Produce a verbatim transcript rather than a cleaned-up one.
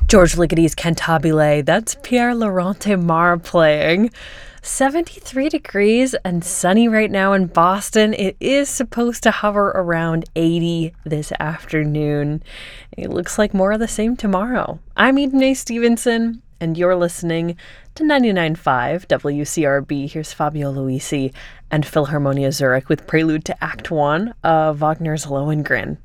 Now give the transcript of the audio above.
George Ligoty's Cantabile, that's Pierre Laurent Aimard playing. seventy-three degrees and sunny right now in Boston. It is supposed to hover around eighty this afternoon. It looks like more of the same tomorrow. I'm Eden A. Stevenson, and you're listening to ninety-nine point five W C R B. Here's Fabio Luisi and Philharmonia Zurich with Prelude to Act One of Wagner's Lohengrin.